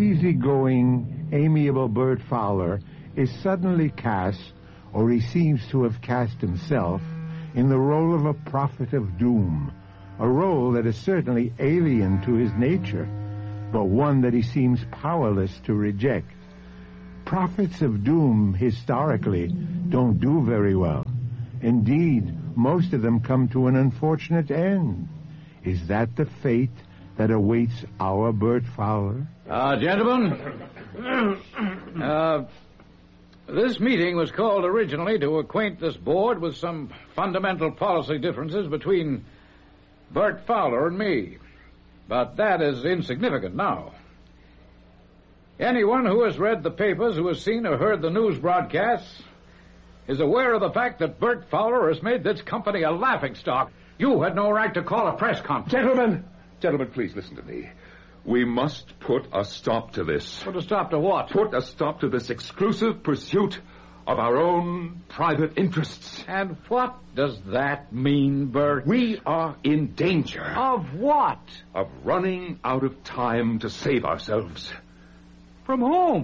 easygoing, amiable Bert Fowler is suddenly cast, or he seems to have cast himself, in the role of a prophet of doom, a role that is certainly alien to his nature, but one that he seems powerless to reject. Prophets of doom, historically, don't do very well. Indeed, most of them come to an unfortunate end. Is that the fate that awaits our Bert Fowler? Gentlemen, this meeting was called originally to acquaint this board with some fundamental policy differences between Bert Fowler and me. But that is insignificant now. Anyone who has read the papers, who has seen or heard the news broadcasts, is aware of the fact that Bert Fowler has made this company a laughingstock. You had no right to call a press conference. Gentlemen, please listen to me. We must put a stop to this. Put a stop to what? Put a stop to this exclusive pursuit of our own private interests. And what does that mean, Bert? We are in danger. Of what? Of running out of time to save ourselves. From whom?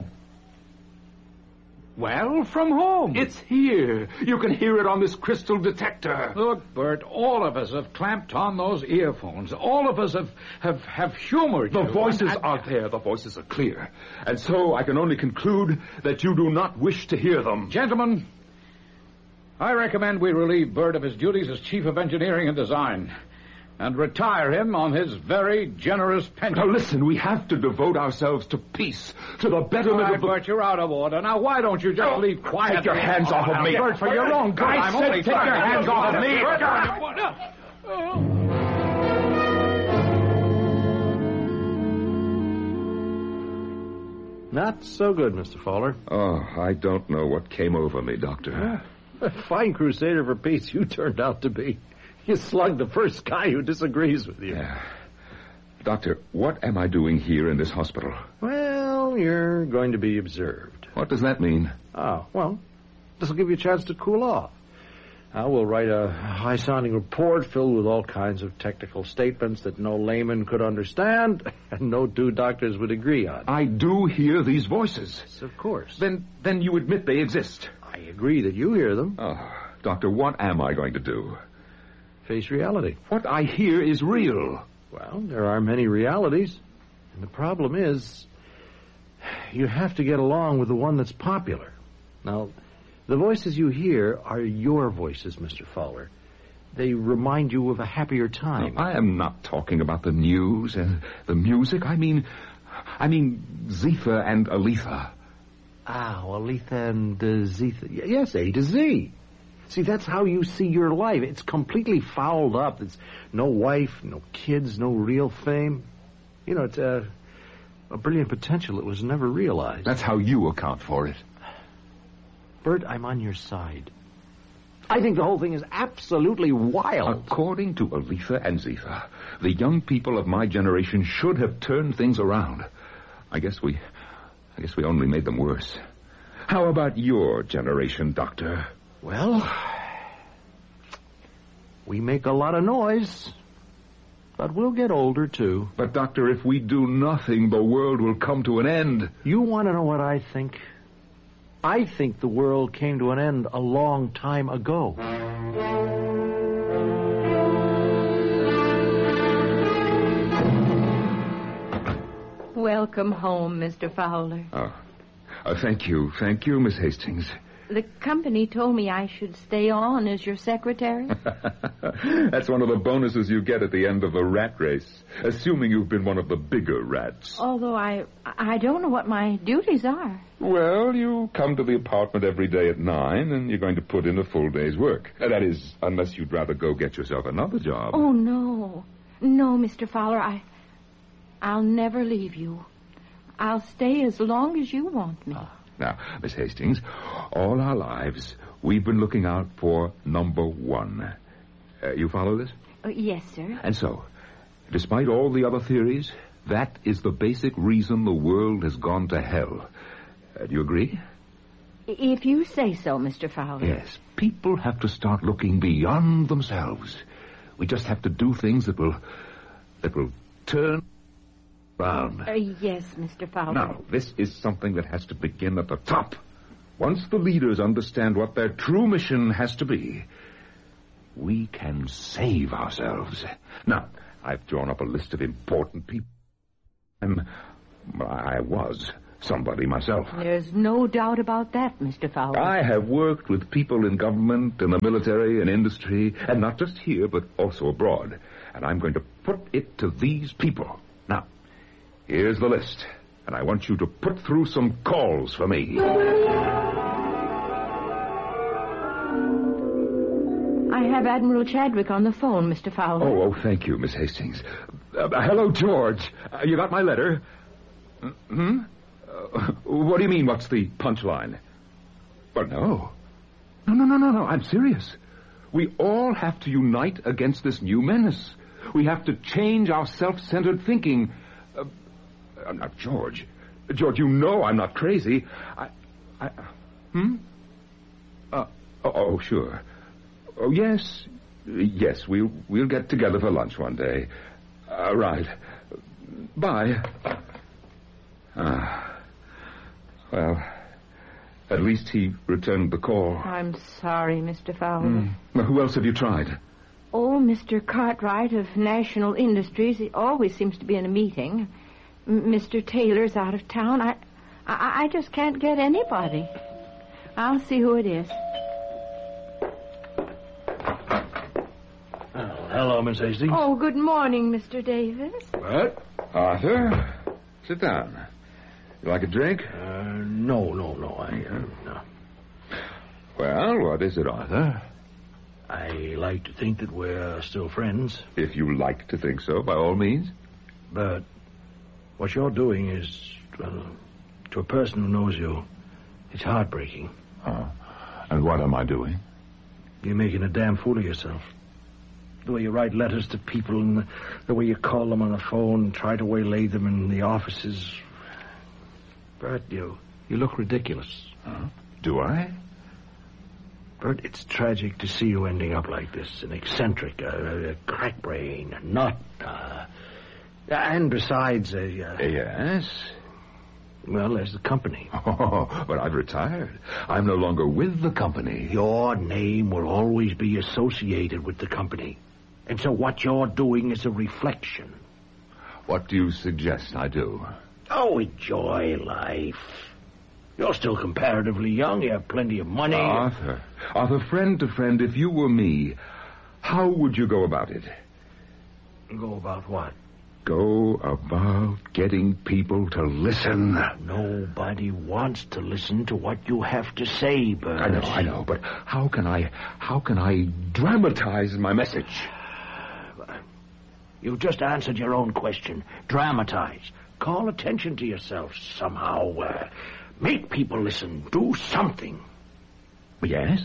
Well, from whom? It's here. You can hear it on this crystal detector. Look, Bert, all of us have clamped on those earphones. All of us have humored you. The voices are there. The voices are clear. And so I can only conclude that you do not wish to hear them. Gentlemen, I recommend we relieve Bert of his duties as Chief of Engineering and Design and retire him on his very generous pension. Now listen, we have to devote ourselves to peace, to the betterment of the... Bert, you're out of order. Now, why don't you just leave quietly? Take your hands off of me. Bert, for your own good. I said take your hands off of me. Not so good, Mr. Fowler. Oh, I don't know what came over me, Doctor. A fine crusader for peace you turned out to be. You slugged the first guy who disagrees with you. Yeah. Doctor, what am I doing here in this hospital? Well, you're going to be observed. What does that mean? Oh, well, this will give you a chance to cool off. We'll write a high-sounding report filled with all kinds of technical statements that no layman could understand and no two doctors would agree on. I do hear these voices. Yes, of course. Then you admit they exist. I agree that you hear them. Oh, Doctor, what am I going to do? Face reality. What I hear is real. Well, there are many realities. And the problem is, you have to get along with the one that's popular. Now, the voices you hear are your voices, Mr. Fowler. They remind you of a happier time. No, I am not talking about the news and the music. I mean Zephyr and Aletha. Aletha and Zephyr. Yes, A to Z. See, that's how you see your life. It's completely fouled up. There's no wife, no kids, no real fame. You know, it's a brilliant potential that was never realized. That's how you account for it. Bert, I'm on your side. I think the whole thing is absolutely wild. According to Aletha and Zephyr, the young people of my generation should have turned things around. I guess we only made them worse. How about your generation, Doctor? Well, we make a lot of noise, but we'll get older, too. But, Doctor, if we do nothing, the world will come to an end. You want to know what I think? I think the world came to an end a long time ago. Welcome home, Mr. Fowler. Thank you. Thank you, Miss Hastings. The company told me I should stay on as your secretary. That's one of the bonuses you get at the end of the rat race, assuming you've been one of the bigger rats. Although I don't know what my duties are. Well, you come to the apartment every day at 9, and you're going to put in a full day's work. That is, unless you'd rather go get yourself another job. Oh, no. No, Mr. Fowler, I'll never leave you. I'll stay as long as you want me. Now, Miss Hastings, all our lives, we've been looking out for number one. You follow this? Yes, sir. And so, despite all the other theories, that is the basic reason the world has gone to hell. Do you agree? If you say so, Mr. Fowler. Yes. People have to start looking beyond themselves. We just have to do things that will turn Brown. Yes, Mr. Fowler. Now, this is something that has to begin at the top. Once the leaders understand what their true mission has to be, we can save ourselves. Now, I've drawn up a list of important people. I was somebody myself. There's no doubt about that, Mr. Fowler. I have worked with people in government, in the military, in industry, and not just here, but also abroad. And I'm going to put it to these people. Now, here's the list, and I want you to put through some calls for me. I have Admiral Chadwick on the phone, Mr. Fowler. Oh, thank you, Miss Hastings. Hello, George. You got my letter? What do you mean, what's the punchline? Well, no. No. I'm serious. We all have to unite against this new menace. We have to change our self-centered thinking. Now, George, you know I'm not crazy. Sure. Oh, yes, we'll get together for lunch one day. Right. Bye. Well, at least he returned the call. I'm sorry, Mr. Fowler. Well, who else have you tried? Oh, Mr. Cartwright of National Industries. He always seems to be in a meeting. Mr. Taylor's out of town. I just can't get anybody. I'll see who it is. Hello, Miss Hastings. Oh, good morning, Mr. Davis. What? Arthur, sit down. You like a drink? No. No. Well, what is it, Arthur? I like to think that we're still friends. If you like to think so, by all means. But what you're doing is, to a person who knows you, it's heartbreaking. And what am I doing? You're making a damn fool of yourself. The way you write letters to people and the way you call them on the phone and try to waylay them in the offices. Bert, you look ridiculous. Do I? Bert, it's tragic to see you ending up like this. An eccentric, a crack brain, a nut. And besides, Yes? Well, there's the company. Oh, but I've retired. I'm no longer with the company. Your name will always be associated with the company. And so what you're doing is a reflection. What do you suggest I do? Oh, enjoy life. You're still comparatively young. You have plenty of money. Arthur, friend to friend, if you were me, how would you go about it? Go about what? Go about getting people to listen. Nobody wants to listen to what you have to say, Bert. I know, but how can I dramatize my message? You just answered your own question. Dramatize. Call attention to yourself somehow. Make people listen. Do something. Yes?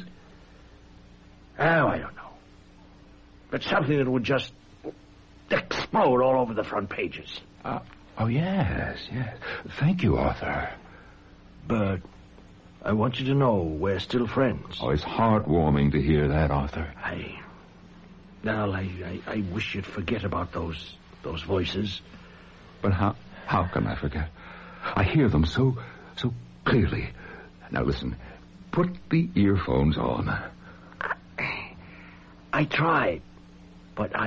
Oh, I don't know. But something that would just explode all over the front pages. Yes. Thank you, Arthur. But I want you to know we're still friends. Oh, it's heartwarming to hear that, Arthur. I wish you'd forget about those voices. But how can I forget? I hear them so clearly. Now listen, put the earphones on. I tried, but